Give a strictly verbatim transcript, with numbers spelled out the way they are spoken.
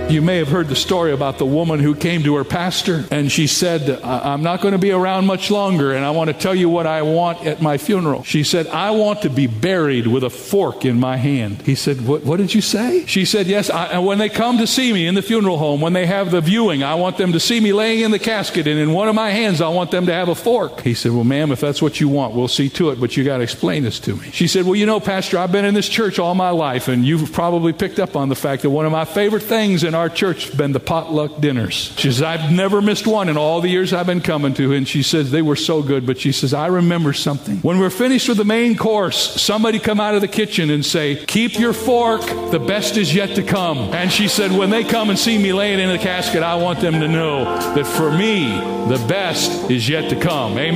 You may have heard the story about the woman who came to her pastor and she said, I'm not going to be around much longer, and I want to tell you what I want at my funeral. She said, I want to be buried with a fork in my hand. He said, what, what did you say? She said, yes, I, and when they come to see me in the funeral home, when they have the viewing, I want them to see me laying in the casket, and in one of my hands, I want them to have a fork. He said, well, ma'am, if that's what you want, we'll see to it, but you got to explain this to me. She said, well, you know, Pastor, I've been in this church all my life, and you've probably picked up on the fact that one of my favorite things in our church has been the potluck dinners. She says, I've never missed one in all the years I've been coming to. And she says, they were so good. But she says, I remember something. When we're finished with the main course, somebody come out of the kitchen and say, keep your fork, the best is yet to come. And she said, when they come and see me laying in a casket, I want them to know that for me, the best is yet to come. Amen.